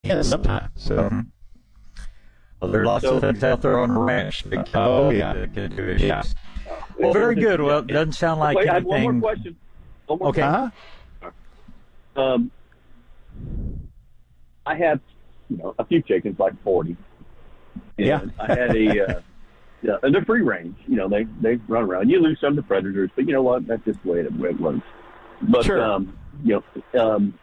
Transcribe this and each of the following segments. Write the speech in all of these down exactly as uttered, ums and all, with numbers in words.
in sometimes. So. Well, there are lots so, of things out there on the ranch. That can, oh, yeah. That can do issues. Yeah. Well, very good. Well, it doesn't sound like Wait, anything. I have one more question. One more okay. Question. Um, I have, you know, a few chickens, like forty. And yeah. I had a, uh, yeah, and they're free range. You know, they, they run around. You lose some to predators, but you know what? That's just the way it, way it works. But, sure. um, you know, um,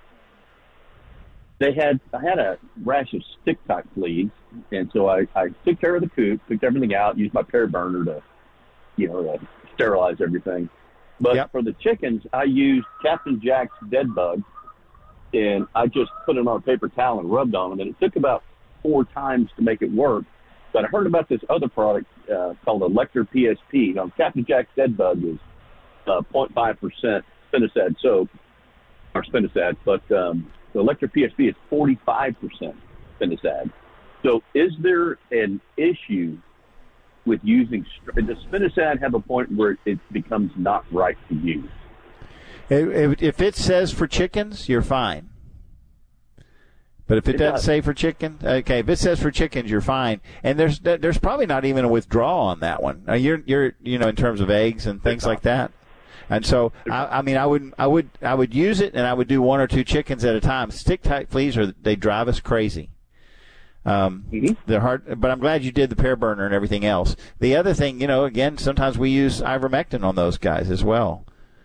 they had, I had a rash of stick-type fleas, and so I, I took care of the coop, took everything out, used my pear burner to, you know, to sterilize everything. But yep. for the chickens, I used Captain Jack's Dead Bug, and I just put it on a paper towel and rubbed on them, and it took about four times to make it work. But I heard about this other product uh, called Elector P S P. Now, Captain Jack's Dead Bug is uh, zero point five percent spinosad soap, or spinosad, but um, the Elector P S P is forty-five percent spinosad. So is there an issue with using, does spinosad have a point where it becomes not right to use? If, if it says for chickens, you're fine. But if it, it doesn't does. say for chicken, okay. If it says for chickens, you're fine. And there's there's probably not even a withdrawal on that one. Now you're you're you know in terms of eggs and things like that. And so I, I mean I would I would I would use it, and I would do one or two chickens at a time. Stick tight fleas are they drive us crazy. Um, mm-hmm. They're hard, but I'm glad you did the pear burner and everything else. The other thing, you know, again, sometimes we use ivermectin on those guys as well.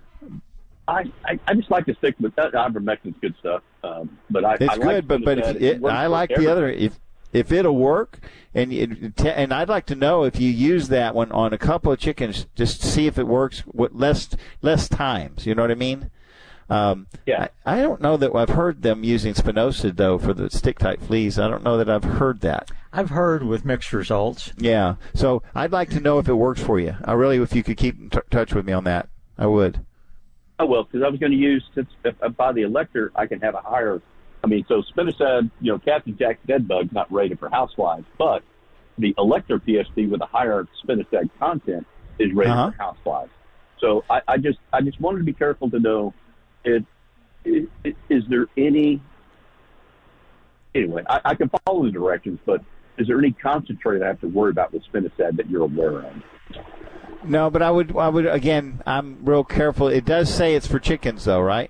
I, I, I just like to stick with that. Ivermectin's good stuff, um, but I it's I good. Like but but if it, I like the other. If if it'll work, and it, and I'd like to know if you use that one on a couple of chickens, just to see if it works with less less times. You know what I mean? Um, yeah. I, I don't know that I've heard them using spinosad though for the stick-tight fleas. I don't know that I've heard that. I've heard with mixed results. Yeah. So I'd like to know if it works for you. I really, if you could keep in t- touch with me on that, I would. Oh, well, because I was going to use, since if I buy the Elector, I can have a higher, I mean, so spinosad, you know, Captain Jack's Dead Bug's not rated for houseflies, but the Elector P S P with a higher spinosad content is rated uh-huh. for houseflies. So I, I just I just wanted to be careful to know, it, it, it, is there any, anyway, I, I can follow the directions, but is there any concentrate I have to worry about with spinosad that you're aware of? No, but I would, I would again, I'm real careful. It does say it's for chickens, though, right?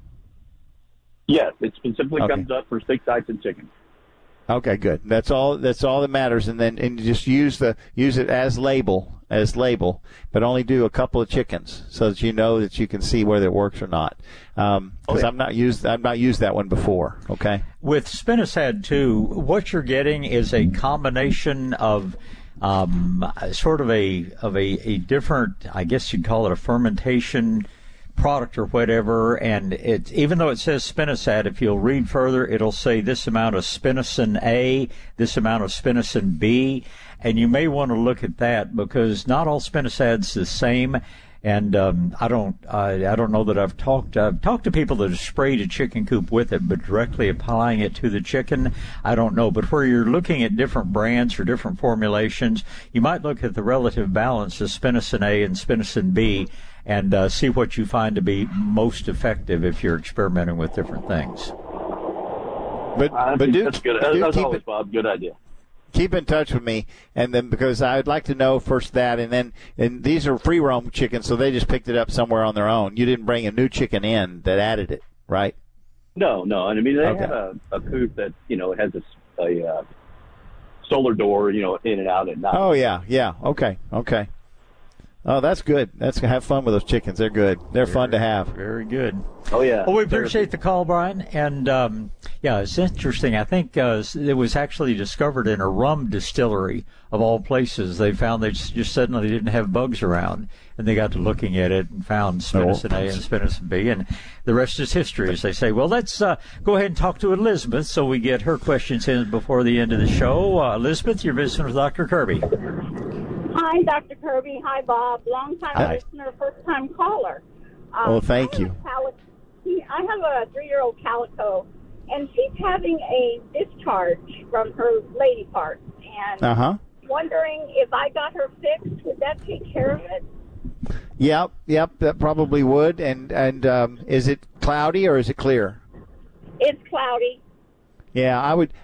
Yes, it specifically okay. comes up for stick tights and chickens. Okay, good. That's all. That's all that matters. And then, and just use the use it as label, as label, but only do a couple of chickens so that you know that you can see whether it works or not. Because um, oh, yeah. I've not used, I've not used that one before. Okay. With spinosad too, what you're getting is a combination of. Um, sort of a of a, a different, I guess you'd call it a fermentation product or whatever, and it even though it says spinosad, if you'll read further, it'll say this amount of spinosyn A, this amount of spinosyn B, and you may want to look at that because not all spinosad's the same. And um, I don't, I, I don't know that I've talked. I've talked to people that have sprayed a chicken coop with it, but directly applying it to the chicken, I don't know. But where you're looking at different brands or different formulations, you might look at the relative balance of spinosyn A and spinosyn B, and uh, see what you find to be most effective if you're experimenting with different things. But I but do, that's good. do That's keep always, it, Bob. Good idea. Keep in touch with me, and then because I'd like to know first that, and then and these are free roam chickens, so they just picked it up somewhere on their own. You didn't bring a new chicken in that added it, right? No, no. And I mean, they okay. have a, a coop that you know has a, a uh, solar door, you know, in and out at night. Oh yeah, yeah. Okay, okay. Oh, that's good. That's have fun with those chickens. They're good. They're very, fun to have. Very good. Oh yeah. Well, we appreciate the call, Brian. And um, yeah, it's interesting. I think uh, it was actually discovered in a rum distillery of all places. They found they just suddenly didn't have bugs around, and they got to looking at it and found spinosyn A and spinosyn B, and the rest is history, as they say. Well, let's uh, go ahead and talk to Elizabeth so we get her questions in before the end of the show. Uh, Elizabeth, you're visiting with Doctor Kirby. Hi, Doctor Kirby. Hi, Bob. Long-time Hi. listener, first-time caller. Um, well, thank I you. Have calic- I have a three-year-old calico, and she's having a discharge from her lady part. And uh-huh. wondering if I got her fixed, would that take care of it? Yep, yep, that probably would. And, and um, is it cloudy or is it clear? It's cloudy. Yeah, I would